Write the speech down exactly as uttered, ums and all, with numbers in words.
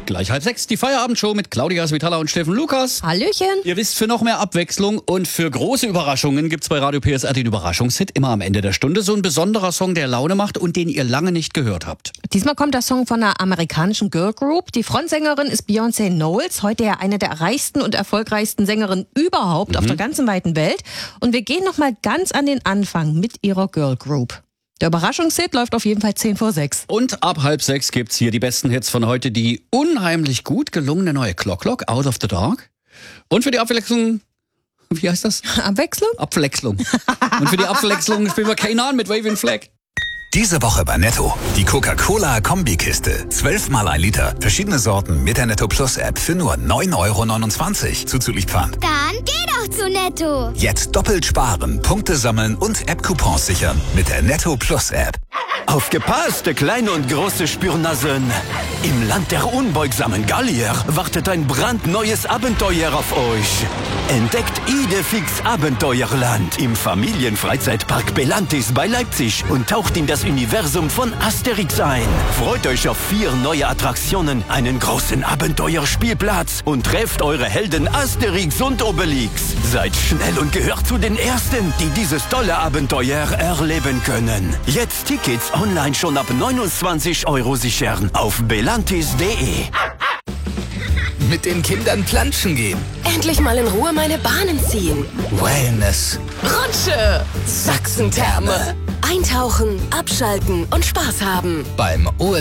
Gleich halb sechs, die Feierabendshow mit Claudia Svitala und Steffen Lukas. Hallöchen. Ihr wisst, für noch mehr Abwechslung und für große Überraschungen gibt's bei Radio P S R den Überraschungshit. Immer am Ende der Stunde so ein besonderer Song, der Laune macht und den ihr lange nicht gehört habt. Diesmal kommt der Song von einer amerikanischen Girl Group. Die Frontsängerin ist Beyoncé Knowles, heute ja eine der reichsten und erfolgreichsten Sängerinnen überhaupt mhm. auf der ganzen weiten Welt. Und wir gehen noch mal ganz an den Anfang mit ihrer Girl Group. Der Überraschungshit läuft auf jeden Fall zehn vor sechs. Und ab halb sechs gibt's hier die besten Hits von heute, die unheimlich gut gelungene neue Clock Clock, Out of the Dark. Und für die Abwechslung, wie heißt das? Abwechslung? Abwechslung. Und für die Abwechslung spielen wir Kanan mit Waving Flag. Diese Woche bei Netto. Die Coca-Cola-Kombikiste. Zwölfmal ein Liter. Verschiedene Sorten mit der Netto Plus App für nur neun Euro neunundzwanzig. Zuzüglich Pfand. Dann geh doch zu Netto. Jetzt doppelt sparen, Punkte sammeln und App-Coupons sichern mit der Netto Plus App. Aufgepasst, kleine und große Spürnasen. Im Land der unbeugsamen Gallier wartet ein brandneues Abenteuer auf euch. Entdeckt Idefix Abenteuerland im Familienfreizeitpark Belantis bei Leipzig und taucht in das Universum von Asterix ein. Freut euch auf vier neue Attraktionen, einen großen Abenteuerspielplatz und trefft eure Helden Asterix und Obelix. Seid schnell und gehört zu den Ersten, die dieses tolle Abenteuer erleben können. Jetzt Tickets online schon ab neunundzwanzig Euro sichern auf belantis punkt de. Mit den Kindern planschen gehen. Endlich mal in Ruhe meine Bahnen ziehen. Wellness. Rutsche. Sachsentherme. Eintauchen, abschalten und Spaß haben. Beim O